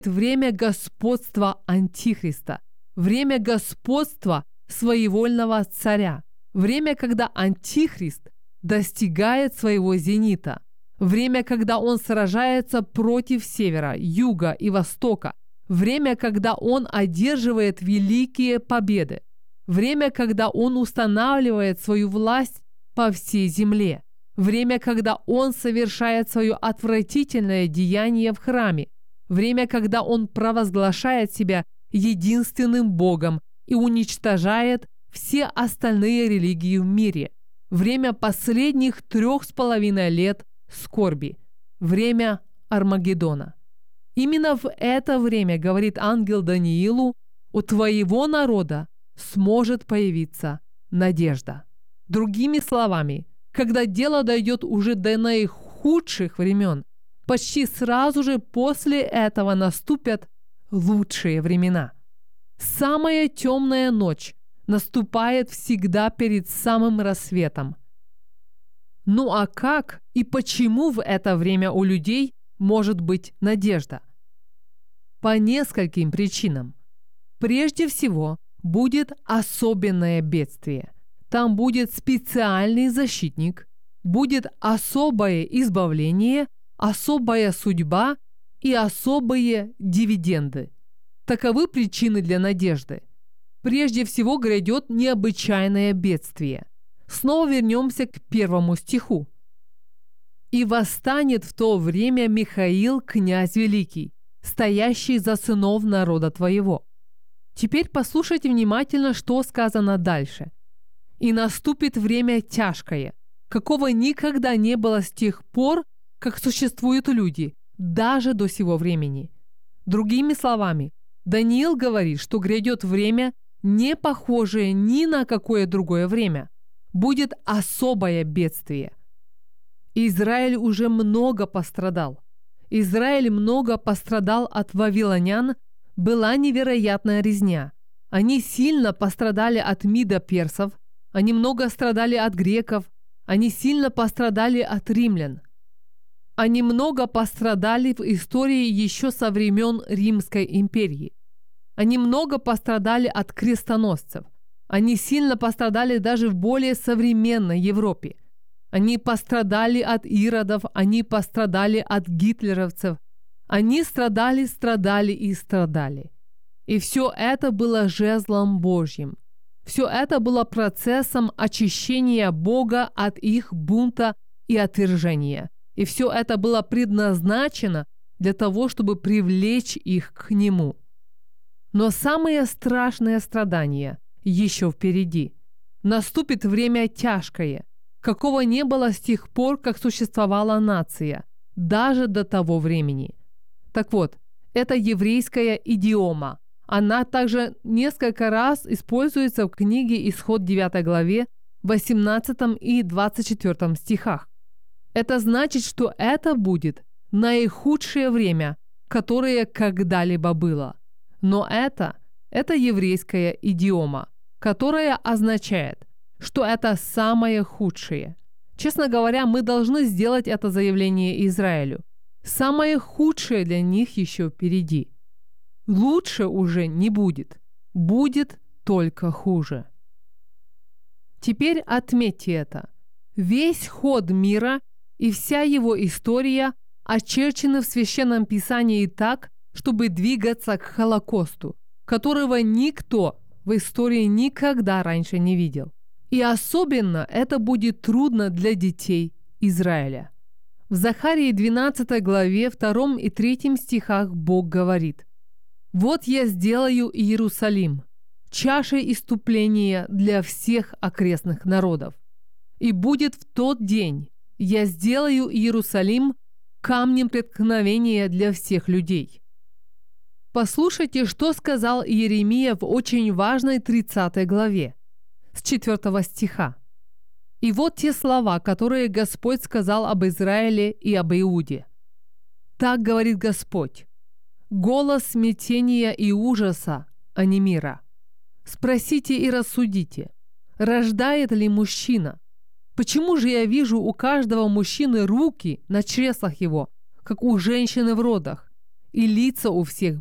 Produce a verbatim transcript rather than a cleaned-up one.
время господства Антихриста, время господства своевольного царя, время, когда Антихрист достигает своего зенита, время, когда он сражается против севера, юга и востока, время, когда он одерживает великие победы, время, когда он устанавливает свою власть по всей земле, время, когда он совершает свое отвратительное деяние в храме, время, когда он провозглашает себя единственным Богом и уничтожает все остальные религии в мире, время последних трех с половиной лет скорби, время Армагеддона. Именно в это время, говорит ангел Даниилу, у твоего народа сможет появиться надежда. Другими словами, когда дело дойдет уже до наихудших времен, почти сразу же после этого наступят лучшие времена. Самая темная ночь наступает всегда перед самым рассветом. Ну а как и почему в это время у людей может быть надежда? По нескольким причинам. Прежде всего, будет особенное бедствие. Там будет специальный защитник, будет особое избавление, особая судьба и особые дивиденды. Таковы причины для надежды. Прежде всего грядет необычайное бедствие. Снова вернемся к первому стиху. «И восстанет в то время Михаил, князь великий, стоящий за сынов народа твоего». Теперь послушайте внимательно, что сказано дальше. «И наступит время тяжкое, какого никогда не было с тех пор, как существуют люди, даже до сего времени». Другими словами, Даниил говорит, что грядет время, не похожее ни на какое другое время. Будет особое бедствие. Израиль уже много пострадал. Израиль много пострадал от вавилонян, была невероятная резня. Они сильно пострадали от мидо-персов, они много страдали от греков, они сильно пострадали от римлян. Они много пострадали в истории еще со времен Римской империи. Они много пострадали от крестоносцев. Они сильно пострадали даже в более современной Европе. Они пострадали от иродов, они пострадали от гитлеровцев. Они страдали, страдали и страдали. И все это было жезлом Божьим. Все это было процессом очищения Бога от их бунта и отвержения. И все это было предназначено для того, чтобы привлечь их к Нему. Но самое страшное страдание еще впереди. Наступит время тяжкое, какого не было с тех пор, как существовала нация, даже до того времени. Так вот, это еврейская идиома. Она также несколько раз используется в книге Исход девятой главе, восемнадцатом и двадцать четвёртом стихах. Это значит, что это будет наихудшее время, которое когда-либо было. Но это, это еврейская идиома, которая означает, что это самое худшее. Честно говоря, мы должны сделать это заявление Израилю. Самое худшее для них еще впереди. Лучше уже не будет. Будет только хуже. Теперь отметьте это. Весь ход мира и вся его история очерчены в Священном Писании так, чтобы двигаться к Холокосту, которого никто в истории никогда раньше не видел. И особенно это будет трудно для детей Израиля. В Захарии двенадцатой главе втором и третьем стихах Бог говорит: «Вот я сделаю Иерусалим чашей иступления для всех окрестных народов. И будет в тот день, я сделаю Иерусалим камнем преткновения для всех людей». Послушайте, что сказал Иеремия в очень важной тридцатой главе, с четвёртого стиха. «И вот те слова, которые Господь сказал об Израиле и об Иуде. Так говорит Господь: голос смятения и ужаса, а не мира. Спросите и рассудите, рождает ли мужчина? Почему же я вижу у каждого мужчины руки на чреслах его, как у женщины в родах, и лица у всех